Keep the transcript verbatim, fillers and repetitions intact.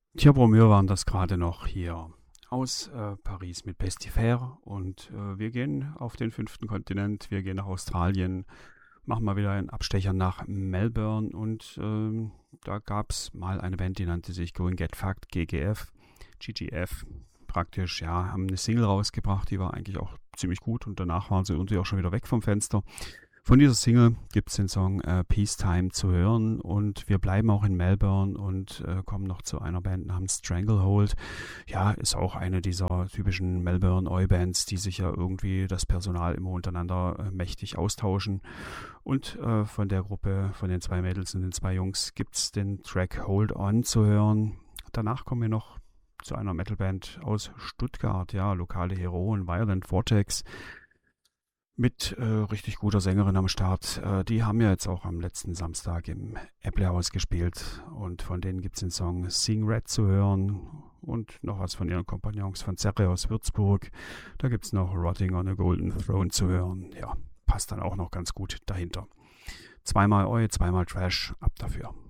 Tja, wir waren das gerade noch hier aus äh, Paris mit Pestifair und äh, wir gehen auf den fünften Kontinent, wir gehen nach Australien, machen mal wieder einen Abstecher nach Melbourne und ähm, da gab es mal eine Band, die nannte sich Going Get Fucked, G G F, G G F praktisch, ja, haben eine Single rausgebracht, die war eigentlich auch ziemlich gut und danach waren sie irgendwie auch schon wieder weg vom Fenster. Von dieser Single gibt es den Song äh, Peacetime zu hören und wir bleiben auch in Melbourne und äh, kommen noch zu einer Band namens Stranglehold. Ja, ist auch eine dieser typischen Melbourne Oi-Bands, die sich ja irgendwie das Personal immer untereinander äh, mächtig austauschen. Und äh, von der Gruppe, von den zwei Mädels und den zwei Jungs, gibt es den Track Hold On zu hören. Danach kommen wir noch zu einer Metalband aus Stuttgart, ja, lokale Heroen, Violent Vortex mit äh, richtig guter Sängerin am Start. Äh, die haben ja jetzt auch am letzten Samstag im Äpplehaus gespielt und von denen gibt es den Song Sing Red zu hören und noch was von ihren Kompagnons von Zerre aus Würzburg. Da gibt es noch Rotting on a Golden Throne zu hören. Ja, passt dann auch noch ganz gut dahinter. Zweimal Oi, zweimal Trash, ab dafür.